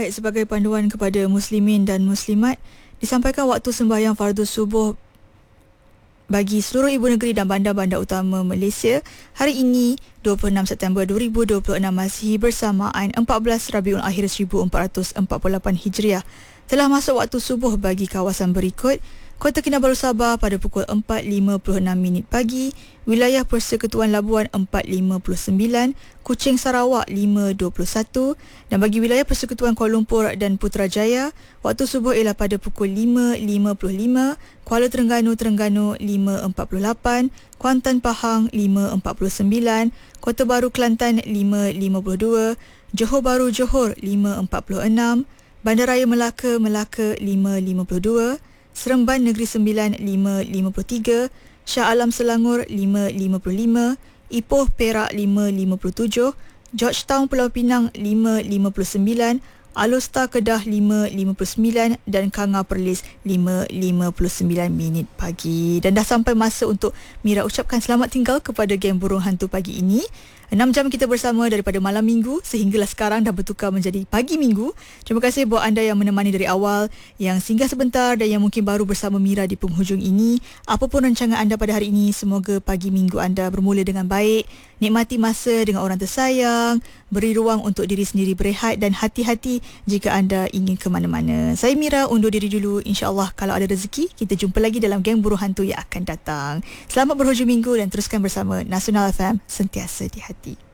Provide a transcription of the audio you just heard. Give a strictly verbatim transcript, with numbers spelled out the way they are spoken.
Baik, sebagai panduan kepada muslimin dan muslimat, disampaikan waktu sembahyang fardu subuh bagi seluruh ibu negeri dan bandar-bandar utama Malaysia hari ini dua puluh enam September dua ribu dua puluh enam Masihi bersamaan empat belas Rabiul Akhir seribu empat ratus empat puluh lapan Hijriah. Telah masuk waktu subuh bagi kawasan berikut: Kota Kinabalu Sabah pada pukul empat lima puluh enam minit pagi, wilayah Persekutuan Labuan empat lima puluh sembilan, Kuching Sarawak lima dua puluh satu, dan bagi wilayah Persekutuan Kuala Lumpur dan Putrajaya, waktu subuh ialah pada pukul lima lima puluh lima, Kuala Terengganu Terengganu lima empat puluh lapan, Kuantan Pahang lima empat puluh sembilan, Kota Baru Kelantan lima lima puluh dua, Johor Bahru Johor lima empat puluh enam, Bandaraya Melaka Melaka lima lima puluh dua, Seremban Negeri Sembilan lima lima puluh tiga, Shah Alam Selangor lima lima puluh lima, Ipoh Perak lima lima puluh tujuh, Georgetown Pulau Pinang lima lima puluh sembilan, Alor Kedah lima lima puluh sembilan dan Kanga Perlis lima lima puluh sembilan minit pagi. Dan dah sampai masa untuk Mira ucapkan selamat tinggal kepada geng Burung Hantu pagi ini. enam jam kita bersama daripada malam minggu sehinggalah sekarang dah bertukar menjadi pagi minggu. Terima kasih buat anda yang menemani dari awal, yang singgah sebentar dan yang mungkin baru bersama Mira di penghujung ini. Apapun rancangan anda pada hari ini, semoga pagi minggu anda bermula dengan baik. Nikmati masa dengan orang tersayang, beri ruang untuk diri sendiri berehat dan hati-hati jika anda ingin ke mana-mana. Saya Mira undur diri dulu. InsyaAllah kalau ada rezeki, kita jumpa lagi dalam geng Burung Hantu yang akan datang. Selamat berhujung minggu dan teruskan bersama Nasional F M, sentiasa di hati.